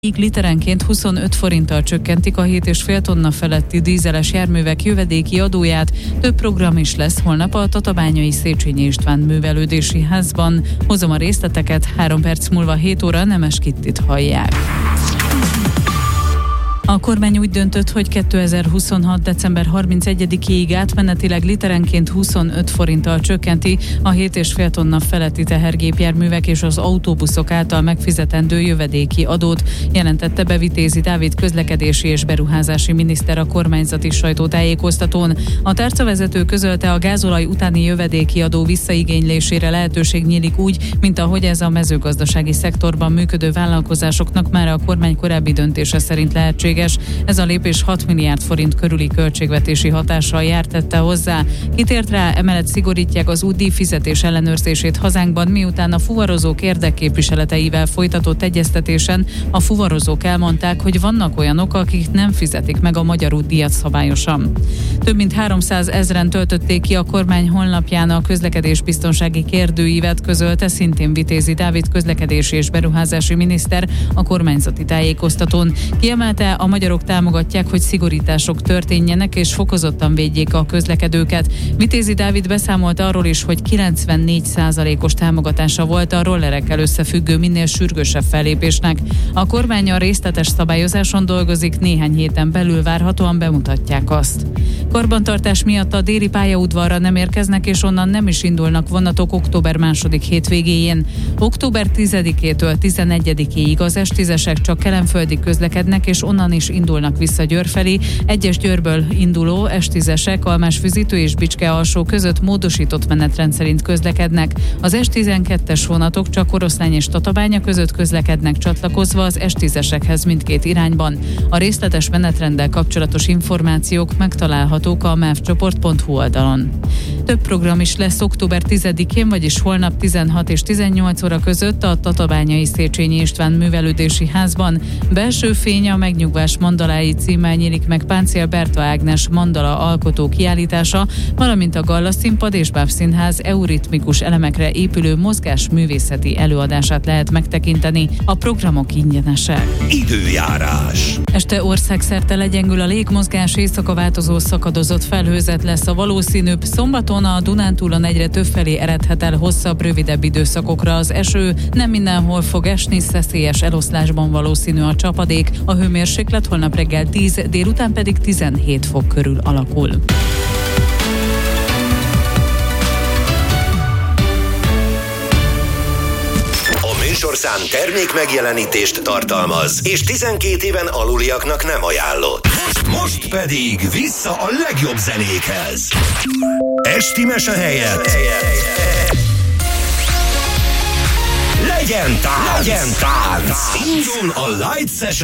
Így literenként 25 forinttal csökkentik a 7,5 tonna feletti dízeles járművek jövedéki adóját. Több program is lesz holnap a Tatabányai Széchenyi István Művelődési Házban. Hozom a részleteket, 3 perc múlva 7 óra Nemes Kittit hallják. A kormány úgy döntött, hogy 2026. december 31-ig átmenetileg literenként 25 forinttal csökkenti a 7,5 tonna feletti tehergépjárművek és az autóbuszok által megfizetendő jövedéki adót, jelentette be Vitézi Dávid közlekedési és beruházási miniszter a kormányzati sajtótájékoztatón. A tárcavezető közölte, a gázolaj utáni jövedéki adó visszaigénylésére lehetőség nyílik úgy, mint ahogy ez a mezőgazdasági szektorban működő vállalkozásoknak már a kormány korábbi döntése szerint lehetséges. Ez a lépés 6 milliárd forint körüli költségvetési hatással jár, tette hozzá. Kitért rá, emellett szigorítják az útdíj fizetés ellenőrzését hazánkban, miután a fuvarozók érdekképviseleteivel folytatott egyeztetésen a fuvarozók elmondták, hogy vannak olyanok, akik nem fizetik meg a magyar útdíjat szabályosan. Több mint 300 000-en töltötték ki a kormány honlapján a közlekedésbiztonsági kérdőívet, közölte szintén Vitézi Dávid közlekedési és beruházási miniszter a kormányzati tájékoztatón. Kiemelte, a magyarok támogatják, hogy szigorítások történjenek és fokozottan védjék a közlekedőket. Vitézi Dávid beszámolt arról is, hogy 94%-os támogatása volt a rollerekkel összefüggő minél sürgősebb fellépésnek. A kormány a részletes szabályozáson dolgozik, néhány héten belül várhatóan bemutatják azt. Karbantartás miatt a déli pályaudvarra nem érkeznek és onnan nem is indulnak vonatok október 2. hétvégéjén. Október 10-től 11-ig az S10-esek csak kelenföldig közlekednek és onnan is indulnak vissza Győr felé. Egyes Győrből induló S10-esek Almásfüzitő és Bicske-alsó között módosított menetrend szerint közlekednek. Az S12-es vonatok csak Oroszlány és Tatabánya között közlekednek, csatlakozva az S10-esekhez mindkét irányban. A részletes menetrenddel kapcsolatos információk megtalálhatók a mávcsoport.hu oldalon. Több program is lesz október 10-én, vagyis holnap 16 és 18 óra között a Tatabányai Széchenyi István Művelődési Házban. Belső fény a megnyugvás mandalái címmel nyílik meg Páncél Berta Ágnes mandala alkotó kiállítása, valamint a Galla Színpad és Bábszínház euritmikus elemekre épülő mozgásművészeti előadását lehet megtekinteni. A programok ingyenesek. Időjárás. Este országszerte legyengül a légmozgás, éjszaka változó szakadozott felhőzet lesz a valószínűbb. Szombaton a Dunántúlon egyre többfelé eredhet el hosszabb, rövidebb időszakokra az eső. Nem mindenhol fog esni, szeszélyes eloszlásban valószínű a csapadék. A hőmérséklet holnap reggel 10, délután pedig 17 fok körül alakul. A műsorszám termék megjelenítést tartalmaz, és 12 éven aluliaknak nem ajánlott. Most pedig vissza a legjobb zenékhez. Esti mese helyett legyen tánc! Indul a Light Session